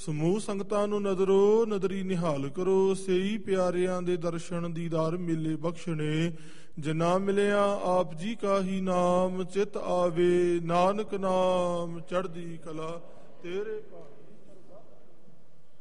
ਸਮੂਹ ਸੰਗਤਾਂ ਨੂੰ ਨਜ਼ਰੋ ਨਜ਼ਰੀ ਨਿਹਾਲ ਕਰੋ। ਸਹੀ ਪਿਆਰਿਆਂ ਦੇ ਦਰਸ਼ਨ ਦੀਦਾਰ ਮਿਲੇ ਬਖਸ਼ਣੇ। ਜਿਨਾ ਮਿਲਿਆ ਆਪ ਜੀ ਕਾ ਹੀ ਨਾਮ ਚਿਤ ਆਵੇ। ਨਾਨਕ ਨਾਮ ਚੜ੍ਹਦੀ ਕਲਾ ਤੇਰੇ